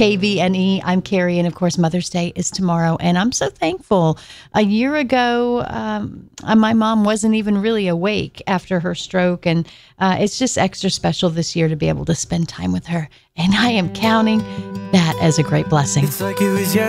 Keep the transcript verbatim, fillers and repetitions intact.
K V N E. I'm Carrie, and of course, Mother's Day is tomorrow, and I'm so thankful. A year ago, um, my mom wasn't even really awake after her stroke, and uh, it's just extra special this year to be able to spend time with her, and I am counting that as a great blessing. It's like it was